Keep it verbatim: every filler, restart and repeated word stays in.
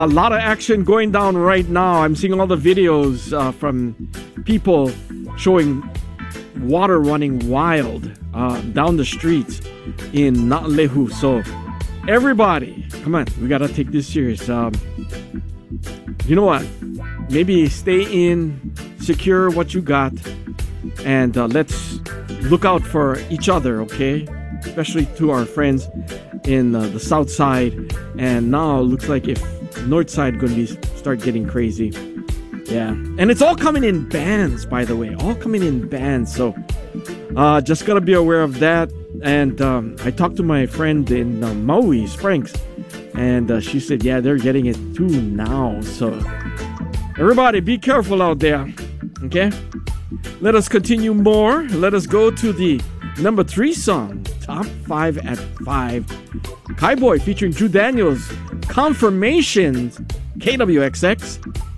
A lot of action going down right now. I'm seeing all the videos uh, from people showing water running wild uh, down the streets in Na'alehu. So everybody, come on, we gotta take this serious. Um, you know what? Maybe stay in, secure what you got, and uh, let's look out for each other, okay? Especially to our friends in uh, the south side. And now it looks like if north side gonna be start getting crazy. Yeah, and it's all coming in bands, by the way, all coming in bands. So uh, just gotta be aware of that. And um, I talked to my friend in uh, Maui Springs, and uh, she said, yeah, they're getting it too now. So everybody, be careful out there. Okay, let us continue more. Let us go to the number three song, top five at five. Kaiboy featuring Drew Daniels, Confirmations, K W X X.